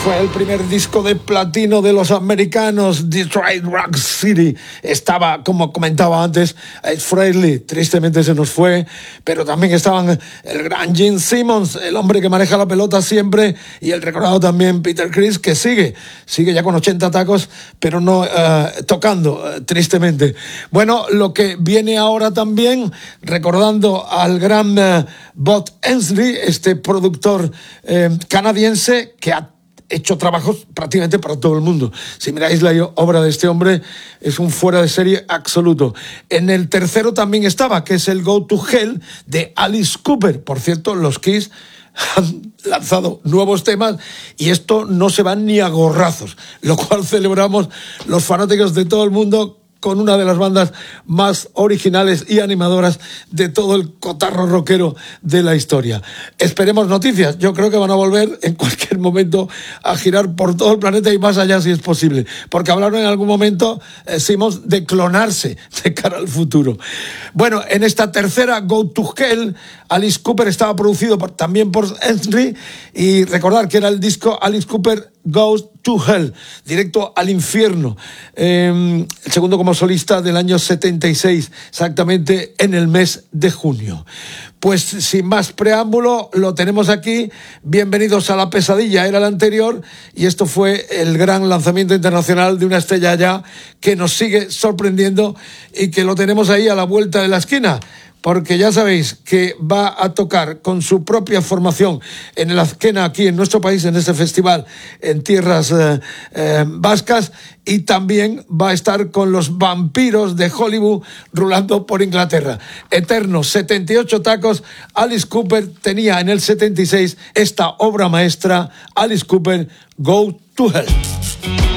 Fue el primer disco de platino de los americanos, Detroit Rock City. Estaba, como comentaba antes, Ed Frehley, tristemente se nos fue, pero también estaban el gran Gene Simmons, el hombre que maneja la pelota siempre, y el recordado también Peter Criss, que sigue ya con 80 tacos, pero no tocando, tristemente. Bueno, lo que viene ahora también, recordando al gran Bud Hensley, este productor canadiense que ha hecho trabajos prácticamente para todo el mundo. Si miráis la obra de este hombre, es un fuera de serie absoluto. En el tercero también estaba, que es el Go to Hell de Alice Cooper. Por cierto, los Kiss han lanzado nuevos temas y esto no se va ni a gorrazos, lo cual celebramos los fanáticos de todo el mundo con una de las bandas más originales y animadoras de todo el cotarro rockero de la historia. Esperemos noticias. Yo creo que van a volver en cualquier momento a girar por todo el planeta y más allá si es posible. Porque hablaron en algún momento, Simmons, de clonarse de cara al futuro. Bueno, en esta tercera, Go to Hell, Alice Cooper estaba producido también por Henry, y recordar que era el disco Alice Cooper Goes to Hell, directo al infierno, el segundo como solista del año 76, exactamente en el mes de junio. Pues sin más preámbulo, lo tenemos aquí. Bienvenidos a La Pesadilla, era el anterior, y esto fue el gran lanzamiento internacional de una estrella ya que nos sigue sorprendiendo y que lo tenemos ahí a la vuelta de la esquina. Porque ya sabéis que va a tocar con su propia formación en el Azkena, aquí en nuestro país, en este festival en tierras vascas, y también va a estar con los Vampiros de Hollywood rulando por Inglaterra. Eternos 78 tacos. Alice Cooper tenía en el 76 esta obra maestra, Alice Cooper, Go to Hell.